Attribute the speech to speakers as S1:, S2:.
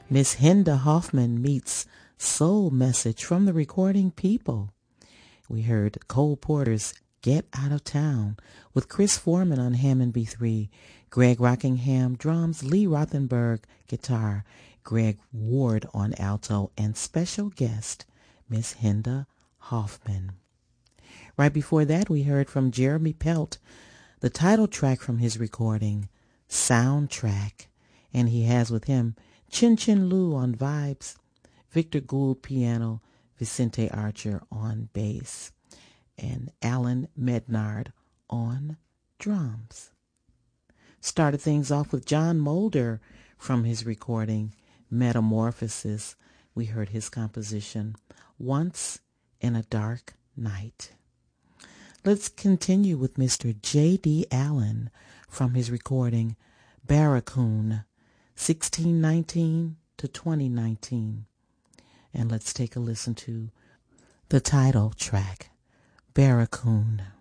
S1: Miss Hinda Hoffman meets Soul Message from the Recording People. We heard Cole Porter's Get Out of Town with Chris Foreman on Hammond B3, Greg Rockingham drums, Lee Rothenberg guitar, Greg Ward on alto, and special guest Miss Hinda Hoffman. Right before that, we heard from Jeremy Pelt, the title track from his recording, Soundtrack, and he has with him Chin Chin Lou on vibes, Victor Gould piano, Vicente Archer on bass, and Alan Mednard on drums. Started things off with John Mulder from his recording, Metamorphosis. We heard his composition, Once in a Dark Night. Let's continue with Mr. J.D. Allen from his recording, Barracoon, 1619 to 2019. And let's take a listen to the title track, Barracoon.